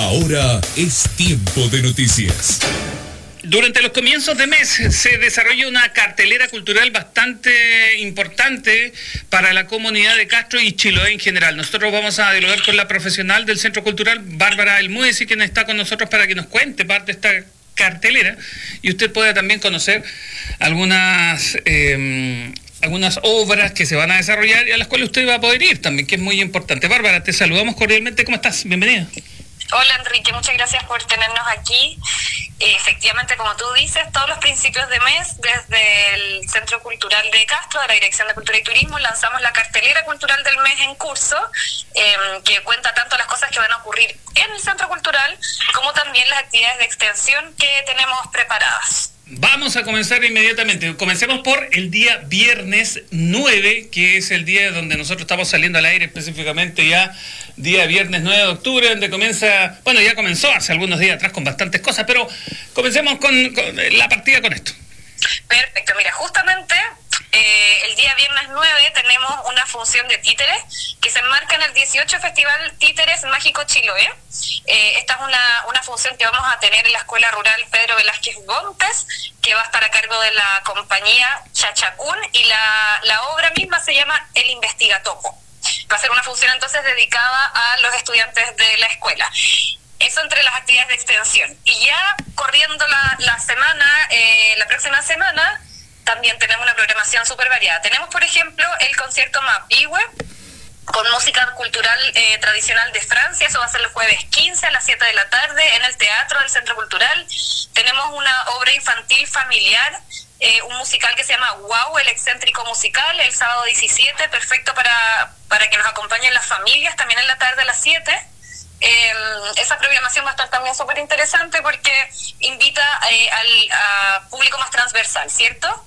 Ahora es tiempo de noticias. Durante los comienzos de mes se desarrolla una cartelera cultural bastante importante para la comunidad de Castro y Chiloé en general. Nosotros vamos a dialogar con la profesional del Centro Cultural, Bárbara Elmuesi, quien está con nosotros para que nos cuente parte de esta cartelera y usted pueda también conocer algunas obras que se van a desarrollar y a las cuales usted va a poder ir también, que es muy importante. Bárbara, te saludamos cordialmente. ¿Cómo estás? Bienvenida. Hola Enrique, muchas gracias por tenernos aquí. Efectivamente, como tú dices, todos los principios de mes, desde el Centro Cultural de Castro, de la Dirección de Cultura y Turismo, lanzamos la cartelera cultural del mes en curso, que cuenta tanto las cosas que van a ocurrir en el Centro Cultural, como también las actividades de extensión que tenemos preparadas. Vamos a comenzar inmediatamente. Comencemos por el día viernes 9, que es el día donde nosotros estamos saliendo al aire, específicamente ya día viernes 9 de octubre, donde comienza, bueno, ya comenzó hace algunos días atrás con bastantes cosas, pero comencemos con la partida con esto. Perfecto, mira, justamente el día viernes 9 tenemos una función de títeres que se enmarca en el 18 Festival Títeres Mágico Chiloé. Esta es una función que vamos a tener en la Escuela Rural Pedro Velázquez Montes, que va a estar a cargo de la compañía Chachacún, y la obra misma se llama El Investigatopo. Va a ser una función entonces dedicada a los estudiantes de la escuela. Eso entre las actividades de extensión. Y ya corriendo la semana, la próxima semana, también tenemos una programación súper variada. Tenemos, por ejemplo, el concierto Mapigüe, con música cultural tradicional de Francia. Eso va a ser el jueves 15 a las 7 de la tarde en el Teatro del Centro Cultural. Tenemos una obra infantil familiar, un musical que se llama Wow, el excéntrico musical, el sábado 17, perfecto para que nos acompañen las familias, también en la tarde a las 7. Esa programación va a estar también súper interesante porque invita a público más transversal, ¿cierto?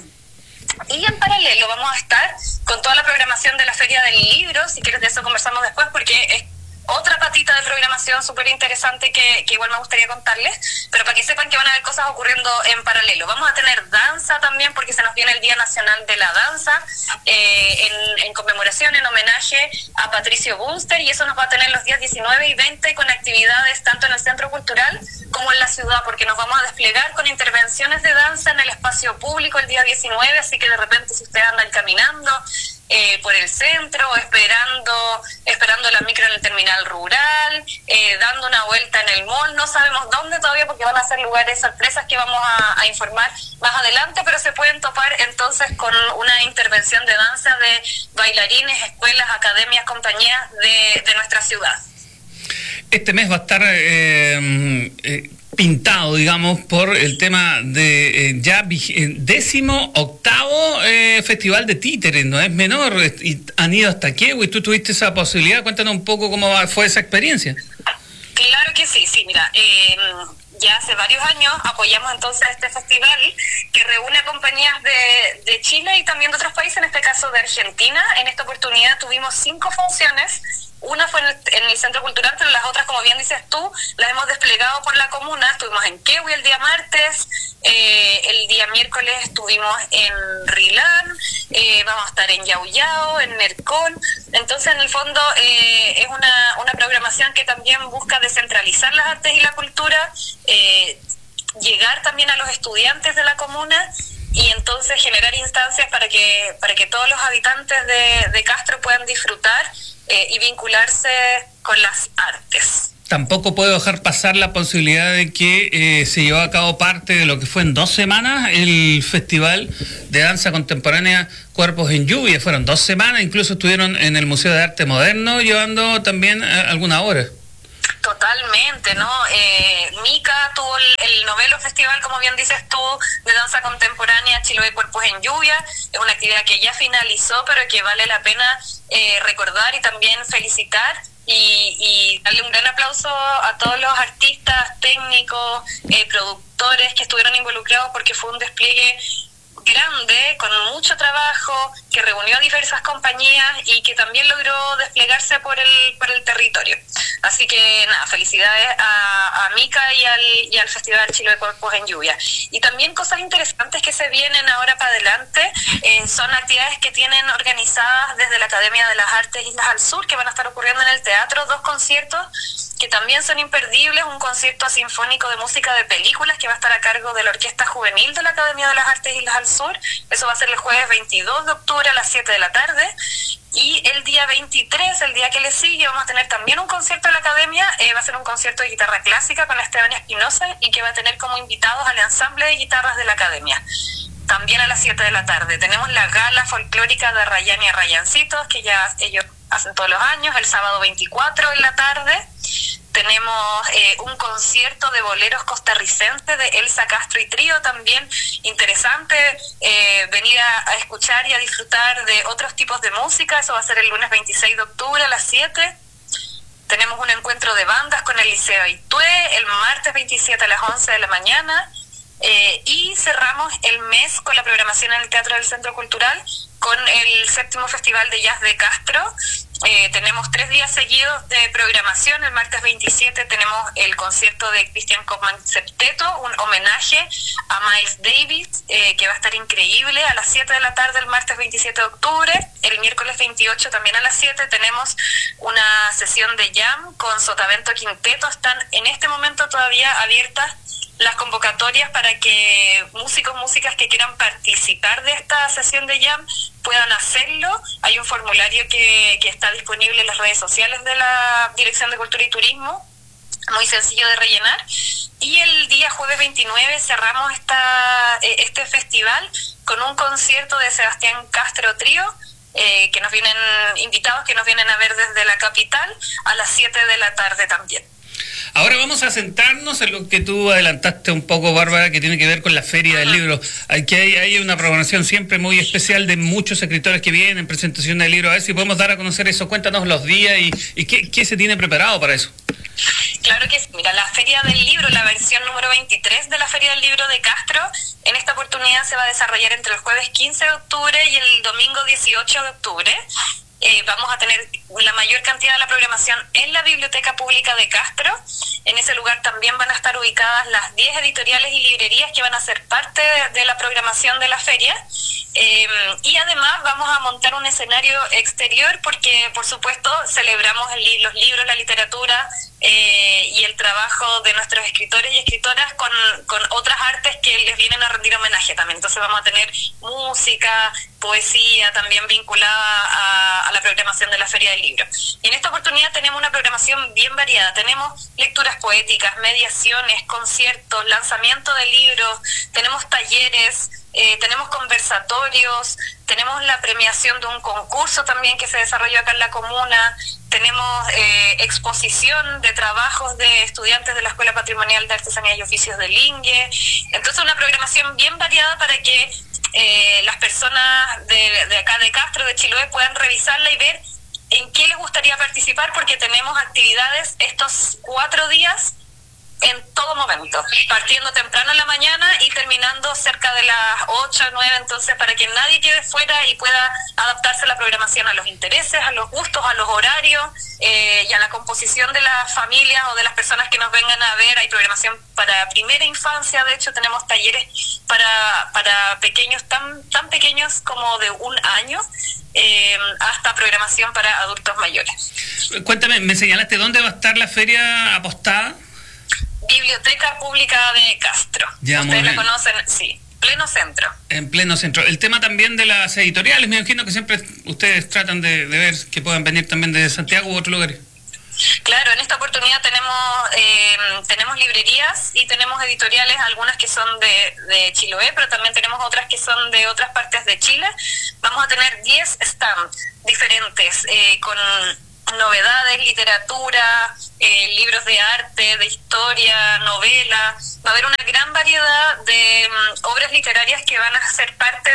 Y en paralelo vamos a estar con toda la programación de la Feria del Libro. Si quieres, de eso conversamos después, porque es otra patita de programación súper interesante que igual me gustaría contarles, pero para que sepan que van a haber cosas ocurriendo en paralelo. Vamos a tener danza también, porque se nos viene el Día Nacional de la Danza, en conmemoración, en homenaje a Patricio Bunster, y eso nos va a tener los días 19 y 20 con actividades tanto en el Centro Cultural como en la ciudad, porque nos vamos a desplegar con intervenciones de danza en el espacio público el día 19, así que de repente si ustedes andan caminando por el centro, esperando la micro en el terminal rural, dando una vuelta en el mall, no sabemos dónde todavía porque van a ser lugares sorpresas que vamos a informar más adelante, pero se pueden topar entonces con una intervención de danza de bailarines, escuelas, academias, compañías de nuestra ciudad. Este mes va a estar pintado, digamos, por el tema de ya 18º Festival de Títeres, no es menor, y han ido hasta Quehue, y tú tuviste esa posibilidad. Cuéntanos un poco cómo fue esa experiencia. Claro que sí, mira, ya hace varios años apoyamos entonces este festival que reúne a compañías de Chile y también de otros países, en este caso de Argentina. En esta oportunidad tuvimos 5 funciones. Una fue en el Centro Cultural, pero las otras, como bien dices tú, las hemos desplegado por la comuna. Estuvimos en Quehue el día martes, el día miércoles estuvimos en Rilán, vamos a estar en Yauyao, en Nercón. Entonces, en el fondo, es una programación que también busca descentralizar las artes y la cultura, llegar también a los estudiantes de la comuna, y entonces generar instancias para que todos los habitantes de Castro puedan disfrutar y vincularse con las artes. Tampoco puedo dejar pasar la posibilidad de que se llevó a cabo parte de lo que fue en 2 semanas el Festival de Danza Contemporánea Cuerpos en Lluvia. Fueron 2 semanas, incluso estuvieron en el Museo de Arte Moderno llevando también alguna obra. Totalmente, ¿no? Mica tuvo el noveno festival, como bien dices tú, de danza contemporánea Chiloé Cuerpos en Lluvia. Es una actividad que ya finalizó, pero que vale la pena recordar y también felicitar y darle un gran aplauso a todos los artistas, técnicos, productores que estuvieron involucrados, porque fue un despliegue grande, con mucho trabajo, que reunió a diversas compañías y que también logró desplegarse por el territorio. Así que nada, felicidades a Mica y al Festival Chiloé Cuerpos en Lluvia. Y también cosas interesantes que se vienen ahora para adelante, son actividades que tienen organizadas desde la Academia de las Artes Islas al Sur, que van a estar ocurriendo en el teatro, 2 conciertos que también son imperdibles, un concierto sinfónico de música de películas que va a estar a cargo de la Orquesta Juvenil de la Academia de las Artes Islas al Sur. Eso va a ser el jueves 22 de octubre a las 7 de la tarde. Y el día 23, el día que le sigue, vamos a tener también un concierto de la Academia. Va a ser un concierto de guitarra clásica con Esteban Espinosa y que va a tener como invitados al ensamble de guitarras de la Academia. También a las 7 de la tarde tenemos la gala folclórica de Rayán y Rayancitos, que ya ellos hacen todos los años, el sábado 24 en la tarde. Tenemos un concierto de boleros costarricenses de Elsa Castro y Trío, también interesante venir a escuchar y a disfrutar de otros tipos de música. Eso va a ser el lunes 26 de octubre a las 7. Tenemos un encuentro de bandas con el Liceo Aitué el martes 27 a las 11 de la mañana. Y cerramos el mes con la programación en el Teatro del Centro Cultural con el 7º Festival de Jazz de Castro. Tenemos 3 días seguidos de programación. El martes 27 tenemos el concierto de Christian Kaufmann Septeto, un homenaje a Miles Davis, que va a estar increíble, a las 7 de la tarde el martes 27 de octubre. El miércoles 28 también a las 7 tenemos una sesión de jam con Sotavento Quinteto. Están en este momento todavía abiertas las convocatorias para que músicas que quieran participar de esta sesión de jam puedan hacerlo. Hay un formulario que está disponible en las redes sociales de la Dirección de Cultura y Turismo, muy sencillo de rellenar. Y el día jueves 29 cerramos este festival con un concierto de Sebastián Castro Trío, que nos vienen invitados, que nos vienen a ver desde la capital a las 7 de la tarde también. Ahora vamos a centrarnos en lo que tú adelantaste un poco, Bárbara, que tiene que ver con la Feria del Libro. Aquí hay una programación siempre muy especial de muchos escritores que vienen, presentación del libro. A ver si podemos dar a conocer eso. Cuéntanos los días y qué se tiene preparado para eso. Claro que sí. Mira, la Feria del Libro, la versión número 23 de la Feria del Libro de Castro, en esta oportunidad se va a desarrollar entre el jueves 15 de octubre y el domingo 18 de octubre. Vamos a tener la mayor cantidad de la programación en la Biblioteca Pública de Castro. En ese lugar también van a estar ubicadas las 10 editoriales y librerías que van a ser parte de la programación de la feria. Y además vamos a montar un escenario exterior porque, por supuesto, celebramos los libros, la literatura y el trabajo de nuestros escritores y escritoras con otras artes que les vienen a rendir homenaje también. Entonces vamos a tener música, poesía también vinculada a la programación de la Feria del Libro. Y en esta oportunidad tenemos una programación bien variada. Tenemos lecturas poéticas, mediaciones, conciertos, lanzamiento de libros, tenemos talleres, tenemos conversatorios, tenemos la premiación de un concurso también que se desarrolló acá en la comuna, tenemos exposición de trabajos de estudiantes de la Escuela Patrimonial de Artesanía y Oficios de Lingue. Entonces una programación bien variada para que las personas de acá de Castro, de Chiloé, puedan revisarla y ver en qué les gustaría participar, porque tenemos actividades estos 4 días en todo momento, partiendo temprano en la mañana y terminando cerca de las 8 o 9, entonces para que nadie quede fuera y pueda adaptarse a la programación, a los intereses, a los gustos, a los horarios y a la composición de las familias o de las personas que nos vengan a ver. Hay programación para primera infancia, de hecho tenemos talleres para pequeños, tan pequeños como de 1 año, hasta programación para adultos mayores. Cuéntame, me señalaste dónde va a estar la feria apostada. Biblioteca Pública de Castro. Ya, ustedes la conocen, sí, pleno centro. En pleno centro. El tema también de las editoriales, me imagino que siempre ustedes tratan de ver que puedan venir también de Santiago u otros lugares. Claro, en esta oportunidad tenemos librerías y tenemos editoriales, algunas que son de Chiloé, pero también tenemos otras que son de otras partes de Chile. Vamos a tener 10 stands diferentes con novedades, literatura, libros de arte, de historia, novela. Va a haber una gran variedad de obras literarias que van a ser parte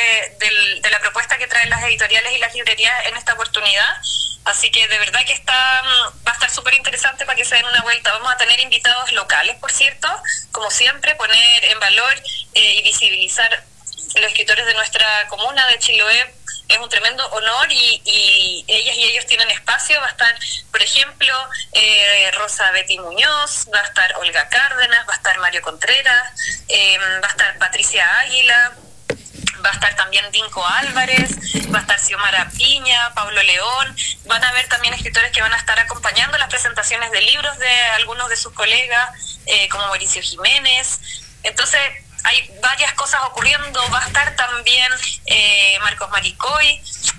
de la propuesta que traen las editoriales y las librerías en esta oportunidad. Así que de verdad que va a estar súper interesante para que se den una vuelta. Vamos a tener invitados locales, por cierto, como siempre, poner en valor y visibilizar los escritores de nuestra comuna de Chiloé. Es un tremendo honor y ellas y ellos tienen espacio. Va a estar, por ejemplo, Rosa Betty Muñoz, va a estar Olga Cárdenas, va a estar Mario Contreras, va a estar Patricia Águila, va a estar también Dinko Álvarez, va a estar Xiomara Piña, Pablo León, van a haber también escritores que van a estar acompañando las presentaciones de libros de algunos de sus colegas, como Mauricio Jiménez. Entonces, hay varias cosas ocurriendo. Va a estar también Marcos Maricoy,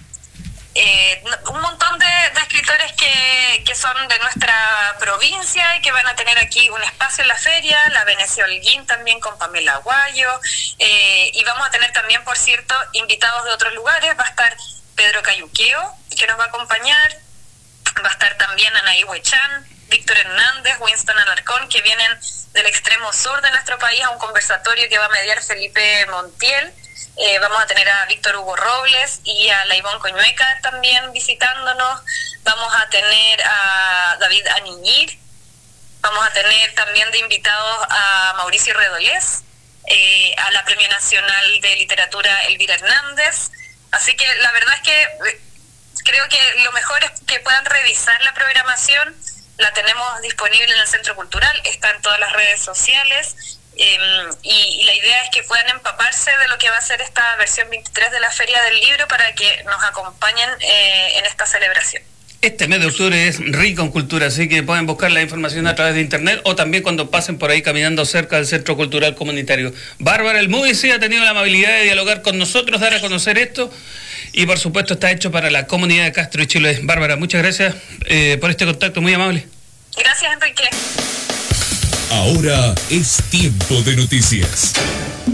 un montón de escritores que son de nuestra provincia y que van a tener aquí un espacio en la feria. La Venecia Holguín también con Pamela Aguayo, y vamos a tener también, por cierto, invitados de otros lugares. Va a estar Pedro Cayuqueo, que nos va a acompañar. Va a estar también Anaí Huechan, Víctor Hernández, Winston Alarcón, que vienen del extremo sur de nuestro país a un conversatorio que va a mediar Felipe Montiel. Vamos a tener a Víctor Hugo Robles y a Laibón Coñueca también visitándonos. Vamos a tener a David Aniñir. Vamos a tener también de invitados a Mauricio Redolés, a la Premio Nacional de Literatura Elvira Hernández. Así que la verdad es que creo que lo mejor es que puedan revisar la programación. La tenemos disponible en el Centro Cultural, está en todas las redes sociales, y la idea es que puedan empaparse de lo que va a ser esta versión 23 de la Feria del Libro para que nos acompañen en esta celebración. Este mes de octubre es rico en cultura, así que pueden buscar la información a través de internet o también cuando pasen por ahí caminando cerca del Centro Cultural Comunitario. Bárbara Elmuy ha tenido la amabilidad de dialogar con nosotros, dar a conocer esto, y por supuesto está hecho para la comunidad de Castro y Chiloé. Bárbara, muchas gracias por este contacto, muy amable. Gracias, Enrique. Ahora es tiempo de noticias.